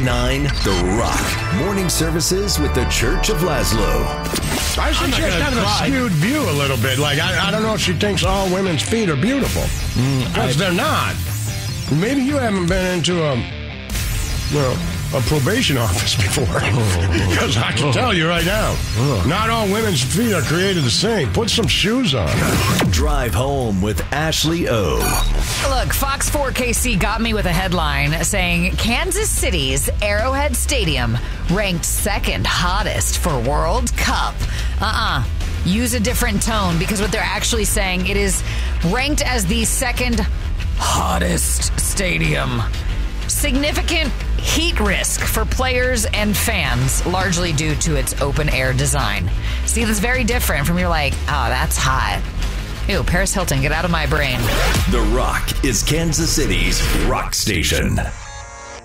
98.9 The Rock. Morning services with the Church of Laszlo. I think she has kind of a skewed view a little bit. Like, I don't know if she thinks all women's feet are beautiful. Because they're not. Maybe you haven't been into a probation office before. Because I can tell you right now, not all women's feet are created the same. Put some shoes on. Drive home with Ashley O. Look, Fox 4 KC got me with a headline saying Kansas City's Arrowhead Stadium ranked second hottest for World Cup. Use a different tone, because what they're actually saying, it is ranked as the second hottest stadium. Significant heat risk for players and fans, largely due to its open-air design. See, that's very different from you're like, oh, that's hot. Ew, Paris Hilton, get out of my brain. The Rock is Kansas City's rock station.